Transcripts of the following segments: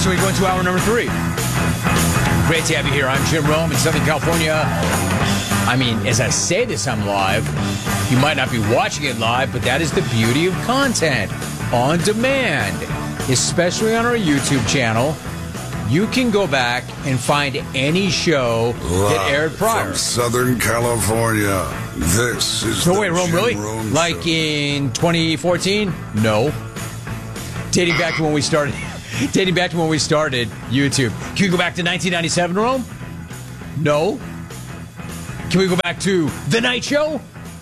So we go into hour number 3. Great to have you here. I'm Jim Rome in Southern California. I mean, as I say this, I'm live. You might not be watching it live, but that is the beauty of content on demand, especially on our YouTube channel. You can go back and find any show that aired prior. From Southern California, this is No the way, Rome, Jim really? Rome Like Show. in 2014? No. Dating back to when we started YouTube. Can we go back to 1997, Rome? No. Can we go back to The Night Show?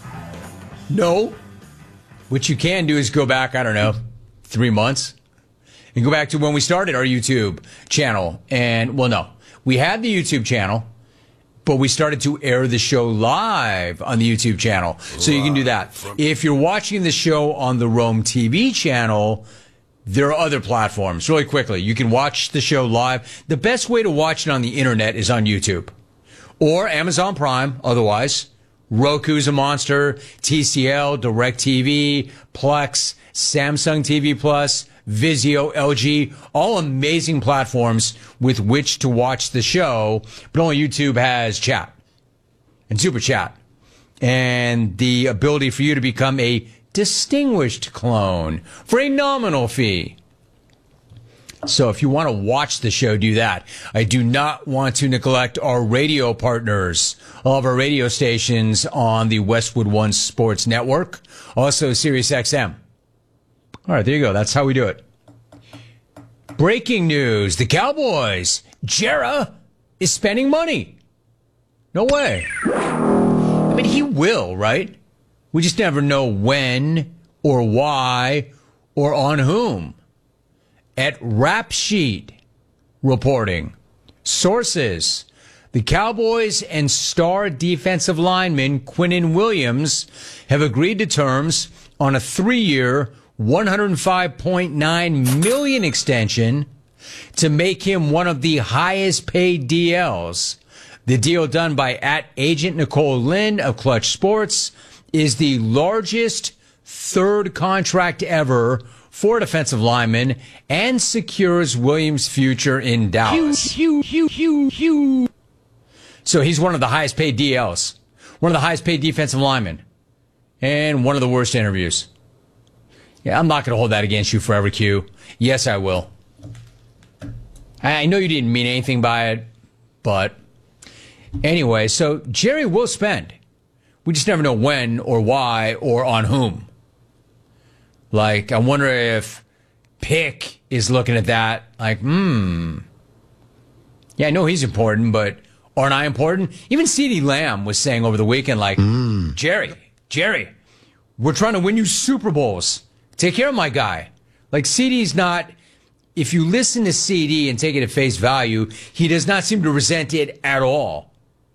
No. What you can do is go back, I don't know, 3 months. And go back to when we started our YouTube channel. And, well, no. We had the YouTube channel, but we started to air the show live on the YouTube channel. So you can do that. If you're watching the show on the Rome TV channel, there are other platforms. Really quickly, you can watch the show live. The best way to watch it on the internet is on YouTube. Or Amazon Prime, otherwise. Roku's a monster, TCL, DirecTV, Plex, Samsung TV Plus, Vizio, LG, all amazing platforms with which to watch the show, but only YouTube has chat and super chat and the ability for you to become a distinguished clone for a nominal fee. So if you want to watch the show, do that. I do not want to neglect our radio partners, all of our radio stations on the Westwood One Sports Network, also Sirius XM. All right, there you go. That's how we do it. Breaking news. The Cowboys. Jera is spending money. No way. I mean, he will, right? We just never know when or why or on whom. At Rap Sheet reporting, sources, the Cowboys and star defensive lineman Quinnen Williams have agreed to terms on a 3-year, $105.9 million extension to make him one of the highest paid DLs. The deal done by @Agent Nicole Lynn of Clutch Sports is the largest third contract ever for a defensive lineman and secures Williams' future in Dallas. So he's one of the highest paid DLs, one of the highest paid defensive linemen, and one of the worst interviews. Yeah, I'm not going to hold that against you forever, Q. Yes, I will. I know you didn't mean anything by it, but anyway, so Jerry will spend. We just never know when or why or on whom. Like, I wonder if Pick is looking at that like, yeah, I know he's important, but aren't I important? Even CeeDee Lamb was saying over the weekend, like, Jerry, we're trying to win you Super Bowls. Take care of my guy. Like, CeeDee's not, if you listen to CD and take it at face value, he does not seem to resent it at all.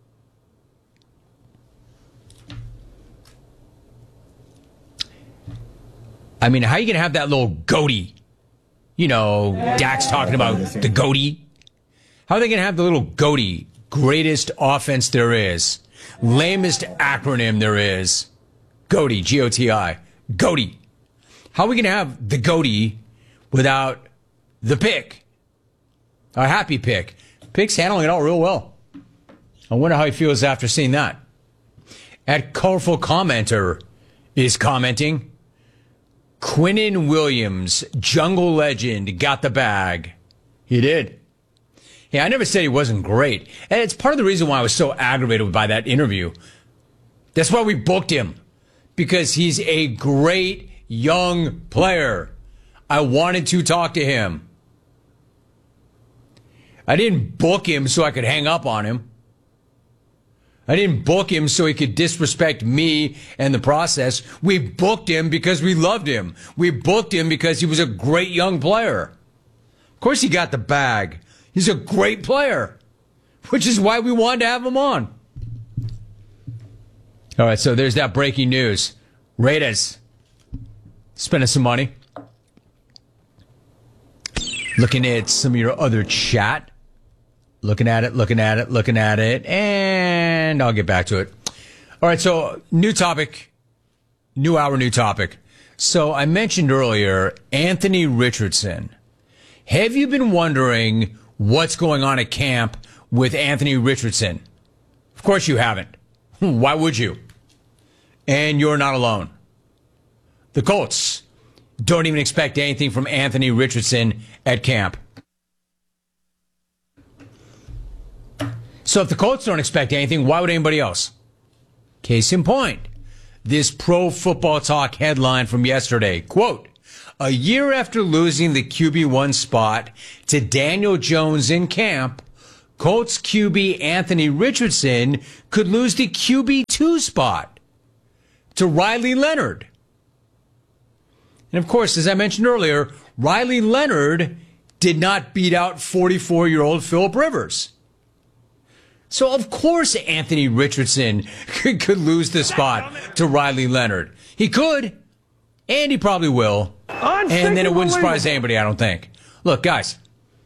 I mean, how are you going to have that little goatee? You know, Dak's talking about the goatee. How are they going to have the little goatee? Greatest offense there is. Lamest acronym there is. Goatee, G-O-T-I. Goatee. How are we going to have the goatee without the Pick? A happy Pick. Pick's handling it all real well. I wonder how he feels after seeing that. Colorful Commenter is commenting, Quinnen Williams, jungle legend, got the bag. He did. Yeah, I never said he wasn't great. And it's part of the reason why I was so aggravated by that interview. That's why we booked him. Because he's a great young player. I wanted to talk to him. I didn't book him so I could hang up on him. I didn't book him so he could disrespect me and the process. We booked him because we loved him. We booked him because he was a great young player. Of course he got the bag. He's a great player, which is why we wanted to have him on. All right, so there's that breaking news. Raiders spending some money. Looking at some of your other chat. Looking at it, and I'll get back to it. All right, so new topic, new hour, new topic. So I mentioned earlier Anthony Richardson. Have you been wondering what's going on at camp with Anthony Richardson? Of course you haven't. Why would you? And you're not alone. The Colts don't even expect anything from Anthony Richardson at camp. So if the Colts don't expect anything, why would anybody else? Case in point, this Pro Football Talk headline from yesterday, quote, a year after losing the QB1 spot to Daniel Jones in camp, Colts QB Anthony Richardson could lose the QB2 spot to Riley Leonard. And of course, as I mentioned earlier, Riley Leonard did not beat out 44-year-old Phillip Rivers. So of course Anthony Richardson could lose the spot to Riley Leonard. He could, and he probably will. And then it wouldn't surprise anybody, I don't think. Look, guys,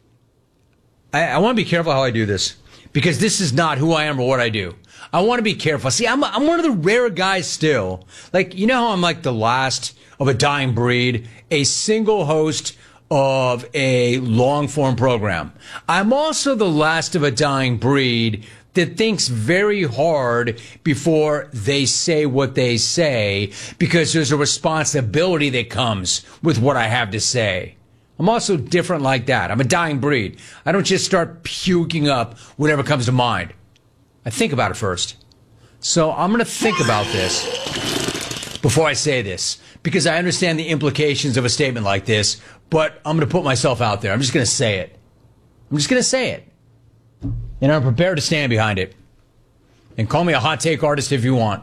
I want to be careful how I do this, because this is not who I am or what I do. I want to be careful. See, I'm one of the rare guys still. Like, you know how I'm like the last of a dying breed, a single host of a long-form program. I'm also the last of a dying breed that thinks very hard before they say what they say, because there's a responsibility that comes with what I have to say. I'm also different like that. I'm a dying breed. I don't just start puking up whatever comes to mind. I think about it first. So I'm going to think about this before I say this, because I understand the implications of a statement like this, but I'm going to put myself out there. I'm just going to say it. I'm just going to say it. And I'm prepared to stand behind it. And call me a hot take artist if you want.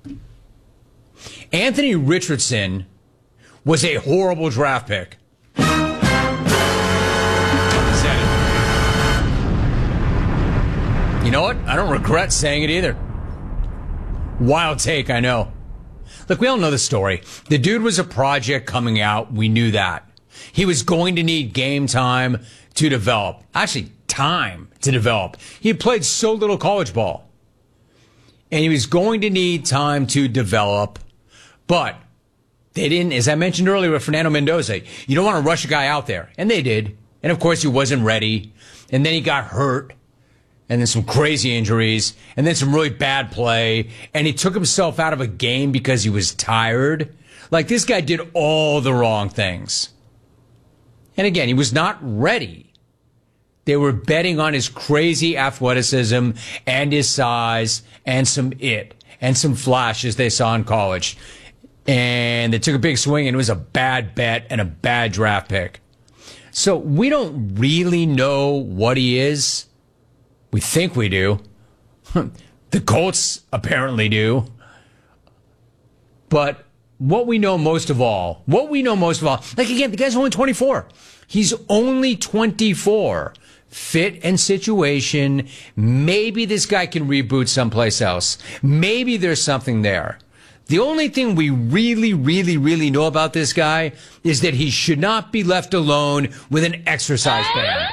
Anthony Richardson was a horrible draft pick. You know what? I don't regret saying it either. Wild take, I know. Look, we all know the story. The dude was a project coming out. We knew that. He was going to need game time to develop. Actually, time to develop. He had played so little college ball. And he was going to need time to develop. But they didn't, as I mentioned earlier with Fernando Mendoza, you don't want to rush a guy out there. And they did. And of course, he wasn't ready. And then he got hurt. And then some crazy injuries, and then some really bad play, and he took himself out of a game because he was tired. Like, this guy did all the wrong things. And again, he was not ready. They were betting on his crazy athleticism and his size and some flashes they saw in college. And they took a big swing, and it was a bad bet and a bad draft pick. So we don't really know what he is. We think we do. The Colts apparently do. But what we know most of all, like again, the guy's only 24. He's only 24. Fit and situation. Maybe this guy can reboot someplace else. Maybe there's something there. The only thing we really, really, really know about this guy is that he should not be left alone with an exercise band.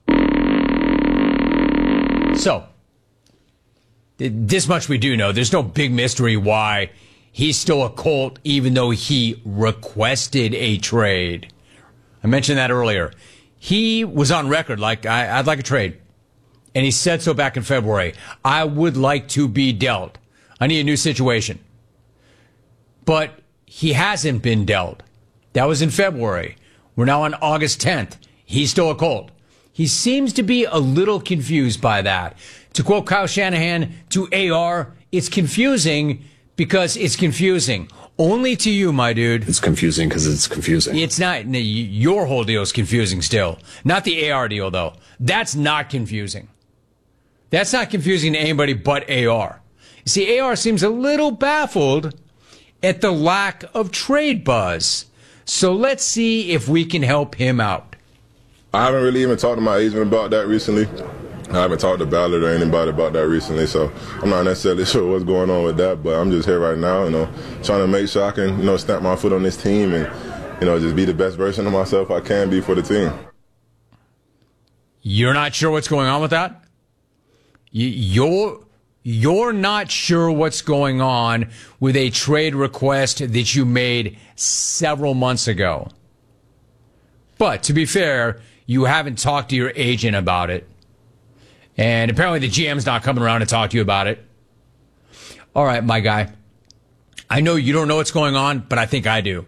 So, this much we do know. There's no big mystery why he's still a Colt, even though he requested a trade. I mentioned that earlier. He was on record like, I'd like a trade. And he said so back in February. I would like to be dealt. I need a new situation. But he hasn't been dealt. That was in February. We're now on August 10th. He's still a Colt. He seems to be a little confused by that. To quote Kyle Shanahan to AR, it's confusing because it's confusing. Only to you, my dude. It's confusing because it's confusing. It's not. Your whole deal is confusing still. Not the AR deal, though. That's not confusing. That's not confusing to anybody but AR. You see, AR seems a little baffled at the lack of trade buzz. So let's see if we can help him out. I haven't really even talked to my agent about that recently. I haven't talked to Ballard or anybody about that recently, so I'm not necessarily sure what's going on with that, but I'm just here right now, trying to make sure I can, stamp my foot on this team and, just be the best version of myself I can be for the team. You're not sure what's going on with that? You're not sure what's going on with a trade request that you made several months ago. But to be fair, you haven't talked to your agent about it. And apparently the GM's not coming around to talk to you about it. All right, my guy. I know you don't know what's going on, but I think I do.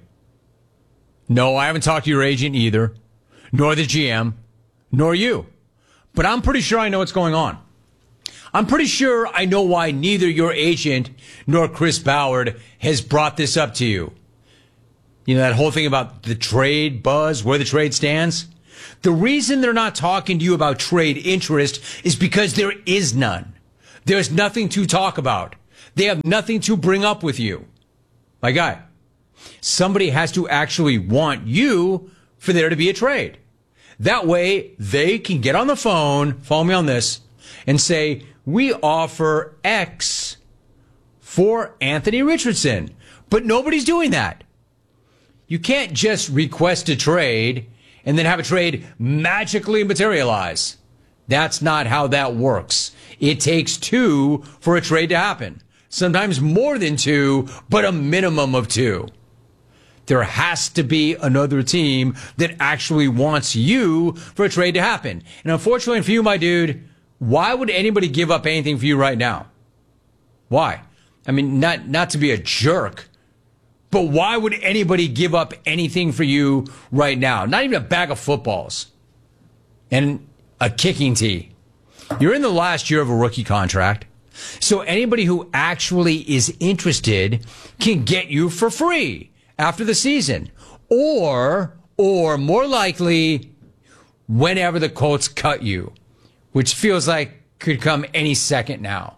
No, I haven't talked to your agent either, nor the GM, nor you. But I'm pretty sure I know what's going on. I'm pretty sure I know why neither your agent nor Chris Ballard has brought this up to you. You know, that whole thing about the trade buzz, where the trade stands? The reason they're not talking to you about trade interest is because there is none. There's nothing to talk about. They have nothing to bring up with you. My guy, somebody has to actually want you for there to be a trade. That way, they can get on the phone, follow me on this, and say, we offer X for Anthony Richardson. But nobody's doing that. You can't just request a trade and then have a trade magically materialize. That's not how that works. It takes two for a trade to happen. Sometimes more than two, but a minimum of two. There has to be another team that actually wants you for a trade to happen. And unfortunately for you, my dude, why would anybody give up anything for you right now? Why? I mean, not to be a jerk, but why would anybody give up anything for you right now? Not even a bag of footballs and a kicking tee. You're in the last year of a rookie contract. So anybody who actually is interested can get you for free after the season. Or more likely, whenever the Colts cut you, which feels like could come any second now.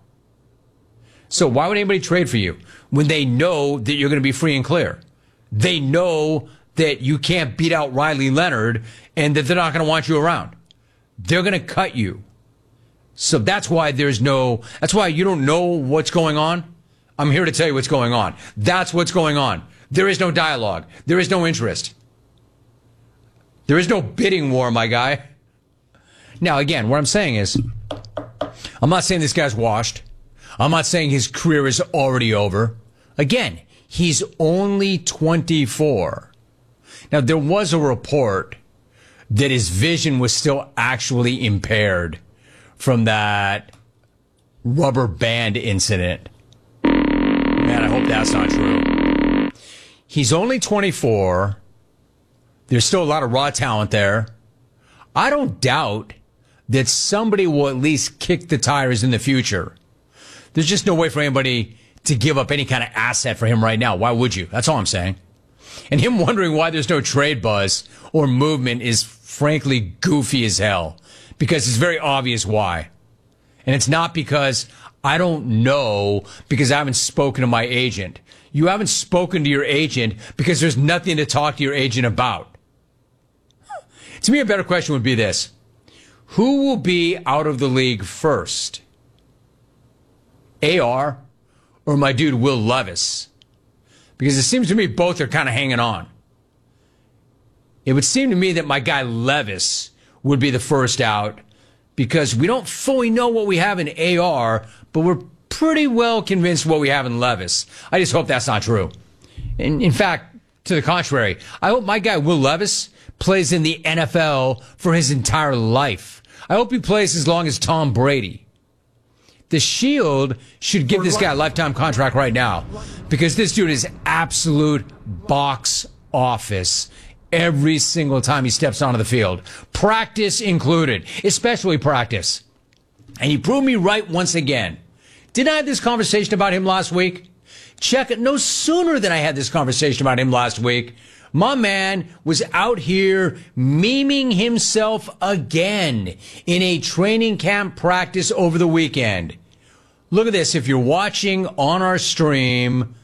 So why would anybody trade for you when they know that you're going to be free and clear? They know that you can't beat out Riley Leonard and that they're not going to want you around. They're going to cut you. So that's why that's why you don't know what's going on. I'm here to tell you what's going on. That's what's going on. There is no dialogue. There is no interest. There is no bidding war, my guy. Now, again, what I'm saying is, I'm not saying this guy's washed. I'm not saying his career is already over. Again, he's only 24. Now, there was a report that his vision was still actually impaired from that rubber band incident. Man, I hope that's not true. He's only 24. There's still a lot of raw talent there. I don't doubt that somebody will at least kick the tires in the future. There's just no way for anybody to give up any kind of asset for him right now. Why would you? That's all I'm saying. And him wondering why there's no trade buzz or movement is frankly goofy as hell. Because it's very obvious why. And it's not because I don't know, because I haven't spoken to my agent. You haven't spoken to your agent because there's nothing to talk to your agent about. To me, a better question would be this. Who will be out of the league first? AR or my dude Will Levis? Because it seems to me both are kind of hanging on. It would seem to me that my guy Levis would be the first out because we don't fully know what we have in AR, but we're pretty well convinced what we have in Levis. I just hope that's not true. In fact, to the contrary, I hope my guy Will Levis plays in the NFL for his entire life. I hope he plays as long as Tom Brady. The Shield should give this guy a lifetime contract right now because this dude is absolute box office every single time he steps onto the field. Practice included, especially practice. And he proved me right once again. Didn't I have this conversation about him last week? Check it. No sooner than I had this conversation about him last week, my man was out here memeing himself again in a training camp practice over the weekend. Look at this. If you're watching on our stream,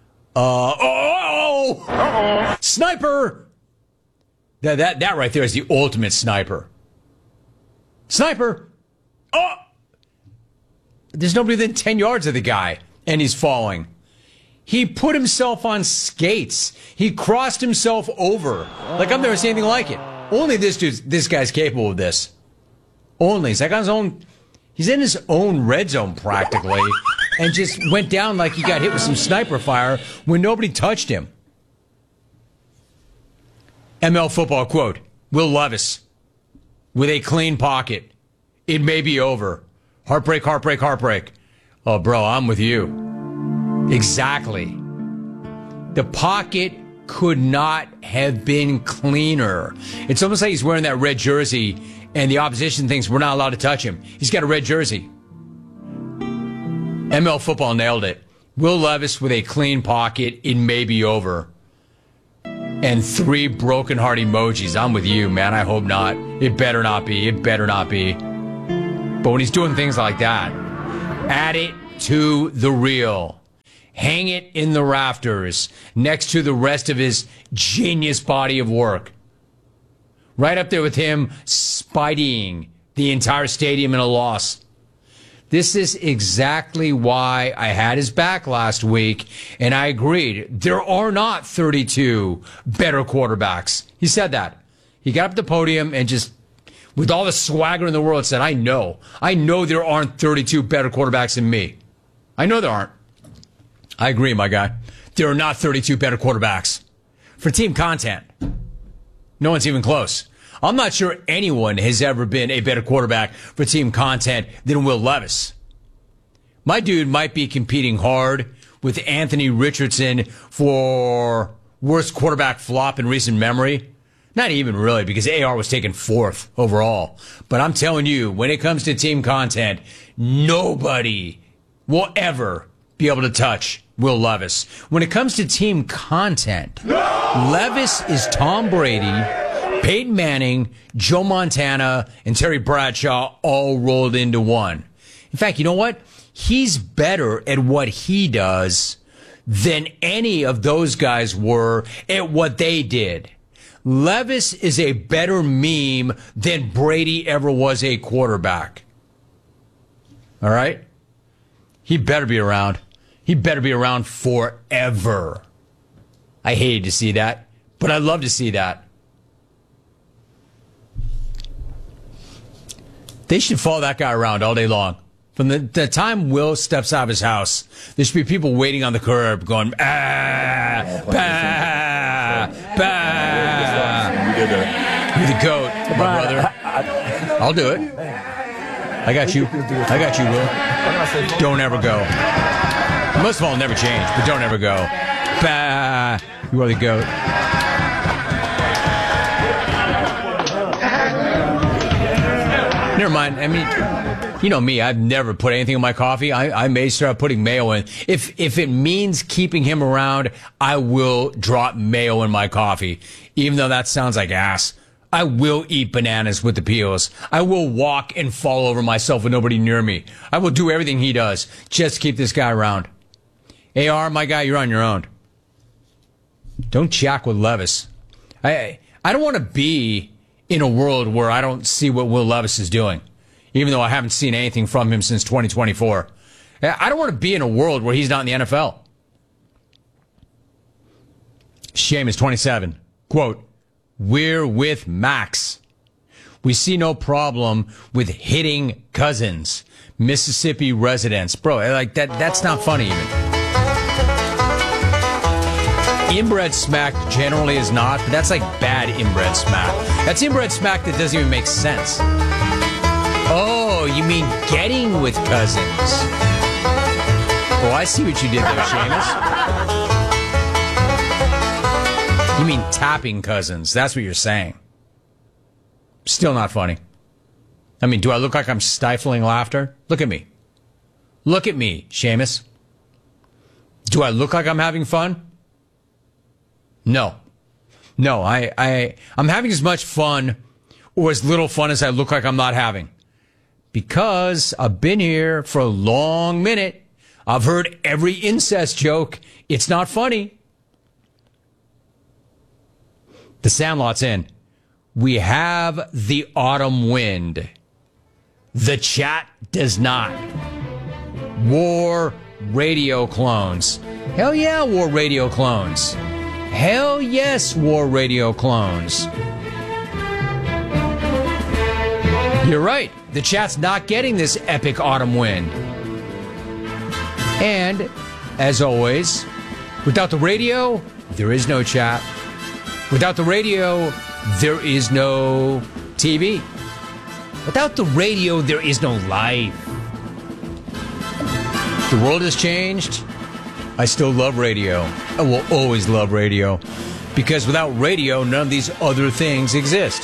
sniper! That right there is the ultimate sniper. Sniper! Oh! There's nobody within 10 yards of the guy, and he's falling. He put himself on skates. He crossed himself over. Like I've never seen anything like it. Only this guy's capable of this. Only. He's like on his own. He's in his own red zone practically, and just went down like he got hit with some sniper fire when nobody touched him. ML football quote, Will Levis. with a clean pocket, it may be over. Heartbreak, heartbreak, heartbreak. Oh, bro, I'm with you. Exactly. The pocket could not have been cleaner. It's almost like he's wearing that red jersey and the opposition thinks we're not allowed to touch him. He's got a red jersey. ML football nailed it. Will Levis with a clean pocket, it may be over. And 3 broken heart emojis. I'm with you, man. I hope not. It better not be. It better not be. But when he's doing things like that, add it to the reel. Hang it in the rafters next to the rest of his genius body of work. Right up there with him spideying the entire stadium in a loss. This is exactly why I had his back last week, and I agreed. There are not 32 better quarterbacks. He said that. He got up the podium and just, with all the swagger in the world, said, I know there aren't 32 better quarterbacks than me. I know there aren't. I agree, my guy. There are not 32 better quarterbacks. For team content, no one's even close. I'm not sure anyone has ever been a better quarterback for team content than Will Levis. My dude might be competing hard with Anthony Richardson for worst quarterback flop in recent memory. Not even really, because AR was taken 4th overall. But I'm telling you, when it comes to team content, nobody will ever be able to touch Will Levis. When it comes to team content, Levis is Tom Brady, Peyton Manning, Joe Montana, and Terry Bradshaw all rolled into one. In fact, you know what? He's better at what he does than any of those guys were at what they did. Levis is a better meme than Brady ever was a quarterback. All right? He better be around. He better be around forever. I hated to see that, but I love to see that. They should follow that guy around all day long. From the time Will steps out of his house, there should be people waiting on the curb going, bah, bah, bah. You're the goat, my brother. I'll do it. I got you. I got you, Will. Don't ever go. Most of all, never change, but don't ever go. Bah. You are the goat. Never mind. I mean, you know me. I've never put anything in my coffee. I may start putting mayo in. If it means keeping him around, I will drop mayo in my coffee. Even though that sounds like ass. I will eat bananas with the peels. I will walk and fall over myself with nobody near me. I will do everything he does just to keep this guy around. AR, my guy, you're on your own. Don't jack with Levis. I don't want to be in a world where I don't see what Will Levis is doing, even though I haven't seen anything from him since 2024. I don't want to be in a world where he's not in the NFL. Seamus 27. Quote, we're with Max. We see no problem with hitting Cousins, Mississippi residents. Bro, like that's not funny even. Inbred smack generally is not, but that's like bad inbred smack. That's inbred smack that doesn't even make sense. Oh, you mean getting with Cousins? Oh, I see what you did there, Seamus. You mean tapping Cousins. That's what you're saying. Still not funny. I mean, do I look like I'm stifling laughter? Look at me. Look at me, Seamus. Do I look like I'm having fun? No. No, I'm having as much fun or as little fun as I look like I'm not having. Because I've been here for a long minute. I've heard every incest joke. It's not funny. The Sandlot's in. We have the autumn wind. The chat does not. War radio clones. Hell yeah, war radio clones. Hell yes, war radio clones. You're right. The chat's not getting this epic autumn wind. And, as always, without the radio, there is no chat. Without the radio, there is no TV. Without the radio, there is no life. The world has changed. I still love radio. I will always love radio. Because without radio, none of these other things exist.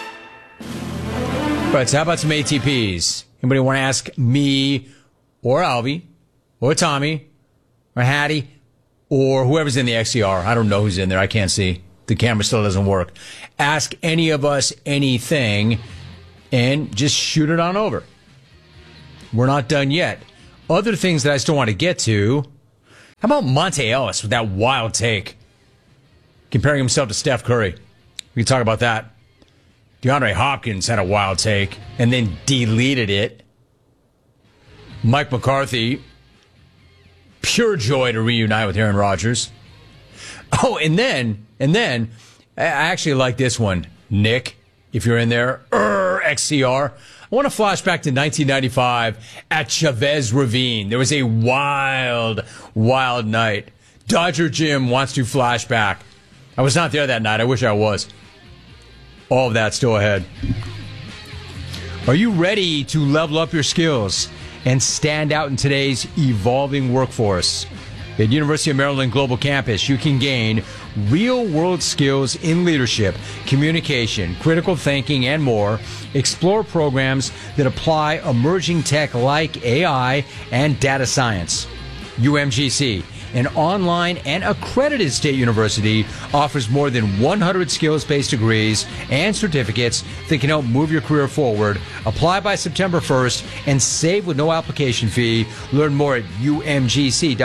Right, so how about some ATPs? Anybody want to ask me or Albie or Tommy or Hattie or whoever's in the XCR? I don't know who's in there. I can't see. The camera still doesn't work. Ask any of us anything and just shoot it on over. We're not done yet. Other things that I still want to get to. How about Monte Ellis with that wild take? Comparing himself to Steph Curry. We can talk about that. DeAndre Hopkins had a wild take and then deleted it. Mike McCarthy, pure joy to reunite with Aaron Rodgers. Oh, and then, I actually like this one. Nick, if you're in there, XCR. I want to flash back to 1995 at Chavez Ravine. There was a wild, wild night. Dodger Jim wants to flash back. I was not there that night. I wish I was. All of that still ahead. Are you ready to level up your skills and stand out in today's evolving workforce? At University of Maryland Global Campus, you can gain real-world skills in leadership, communication, critical thinking, and more. Explore programs that apply emerging tech like AI and data science. UMGC, an online and accredited state university, offers more than 100 skills-based degrees and certificates that can help move your career forward. Apply by September 1st and save with no application fee. Learn more at umgc.edu,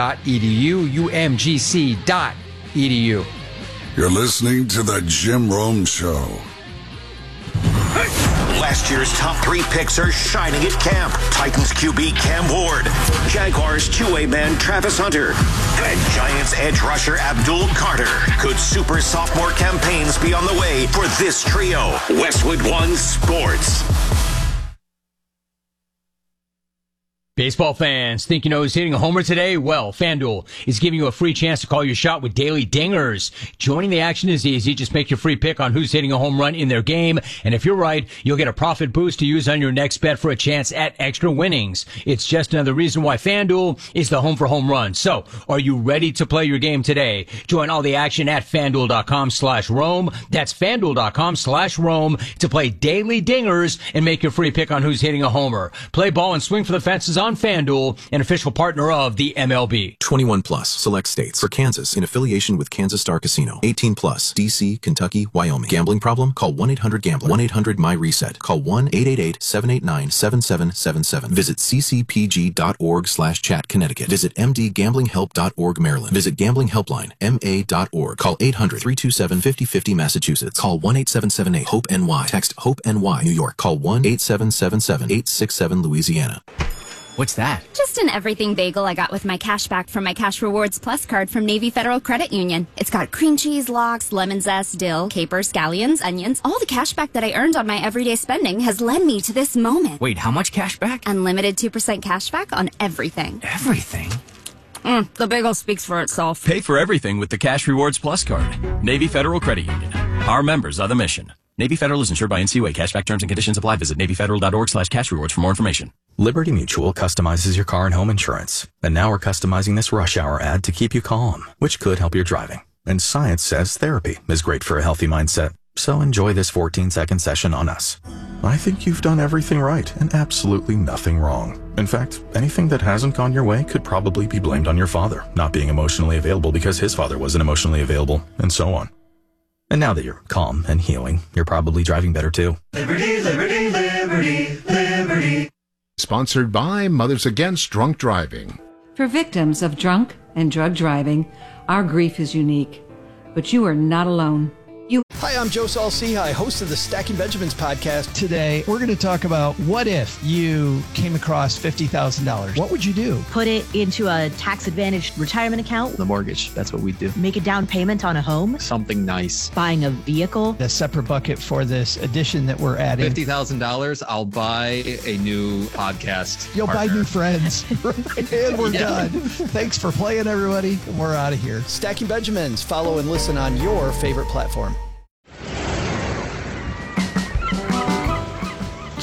umgc.edu. You're listening to The Jim Rome Show. Last year's top 3 picks are shining at camp. Titans QB Cam Ward, Jaguars two-way man Travis Hunter, and Giants edge rusher Abdul Carter. Could super sophomore campaigns be on the way for this trio? Westwood One Sports. Baseball fans, think you know who's hitting a homer today? Well, FanDuel is giving you a free chance to call your shot with daily dingers. Joining the action is easy. Just make your free pick on who's hitting a home run in their game. And if you're right, you'll get a profit boost to use on your next bet for a chance at extra winnings. It's just another reason why FanDuel is the home for home runs. So, are you ready to play your game today? Join all the action at FanDuel.com/Rome. That's FanDuel.com/Rome to play daily dingers and make your free pick on who's hitting a homer. Play ball and swing for the fences on FanDuel, an official partner of the MLB. 21 plus, select states. For Kansas, in affiliation with Kansas Star Casino. 18 plus, D.C., Kentucky, Wyoming. Gambling problem? Call 1-800-GAMBLER. 1-800-MY-RESET. Call 1-888-789-7777. Visit ccpg.org/chat, Connecticut. Visit mdgamblinghelp.org, Maryland. Visit gamblinghelpline, ma.org. Call 800-327-5050, Massachusetts. Call 1-8778-HOPE-NY. Text HOPE-NY, New York. Call 1-8777-867, Louisiana. What's that? Just an everything bagel I got with my cash back from my Cash Rewards Plus card from Navy Federal Credit Union. It's got cream cheese, lox, lemon zest, dill, capers, scallions, onions. All the cash back that I earned on my everyday spending has led me to this moment. Wait, how much cash back? Unlimited 2% cash back on everything. Everything? The bagel speaks for itself. Pay for everything with the Cash Rewards Plus card. Navy Federal Credit Union. Our members are the mission. Navy Federal is insured by NCUA. Cashback terms and conditions apply. Visit NavyFederal.org/cashrewards for more information. Liberty Mutual customizes your car and home insurance. And now we're customizing this rush hour ad to keep you calm, which could help your driving. And science says therapy is great for a healthy mindset. So enjoy this 14-second session on us. I think you've done everything right and absolutely nothing wrong. In fact, anything that hasn't gone your way could probably be blamed on your father, not being emotionally available because his father wasn't emotionally available, and so on. And now that you're calm and healing, you're probably driving better too. Liberty, liberty, liberty, liberty. Sponsored by Mothers Against Drunk Driving. For victims of drunk and drug driving, our grief is unique. But you are not alone. Hi, I'm Joe Saul-Sehy, host of the Stacking Benjamins podcast. Today, we're going to talk about what if you came across $50,000? What would you do? Put it into a tax-advantaged retirement account. The mortgage, that's what we do. Make a down payment on a home. Something nice. Buying a vehicle. A separate bucket for this addition that we're adding. $50,000, I'll buy a new podcast. You'll partner. buy new friends. And we're done. Thanks for playing, everybody. We're out of here. Stacking Benjamins. Follow and listen on your favorite platform.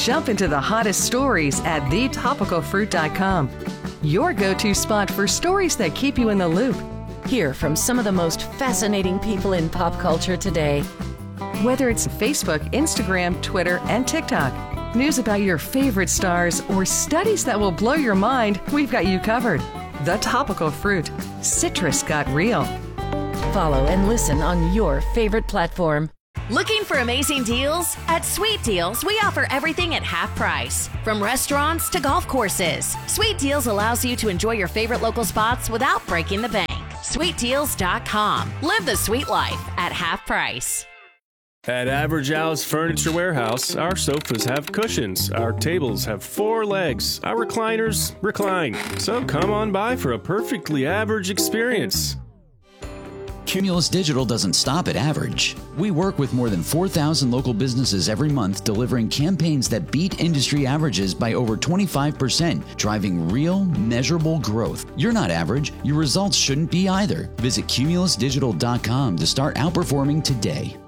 Jump into the hottest stories at thetopicalfruit.com. Your go-to spot for stories that keep you in the loop. Hear from some of the most fascinating people in pop culture today. Whether it's Facebook, Instagram, Twitter, and TikTok, news about your favorite stars, or studies that will blow your mind, we've got you covered. The Topical Fruit. Citrus got real. Follow and listen on your favorite platform. Looking for amazing deals? At Sweet Deals, we offer everything at half price. From restaurants to golf courses, Sweet Deals allows you to enjoy your favorite local spots without breaking the bank. SweetDeals.com. Live the sweet life at half price. At Average Al's Furniture Warehouse, our sofas have cushions, our tables have 4 legs, our recliners recline. So come on by for a perfectly average experience. Cumulus Digital doesn't stop at average. We work with more than 4,000 local businesses every month, delivering campaigns that beat industry averages by over 25%, driving real, measurable growth. You're not average. Your results shouldn't be either. Visit cumulusdigital.com to start outperforming today.